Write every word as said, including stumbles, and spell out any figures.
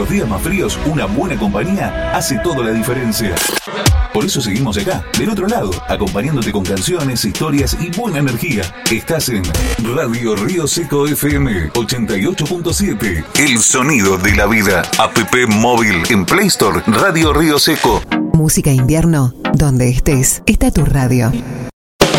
los días más fríos, una buena compañía hace toda la diferencia. Por eso seguimos acá, del otro lado, acompañándote con canciones, historias y buena energía. Estás en Radio Río Seco F M ochenta y ocho punto siete. El sonido de la vida. App móvil en Play Store. Radio Río Seco. Música invierno. Donde estés, está tu radio.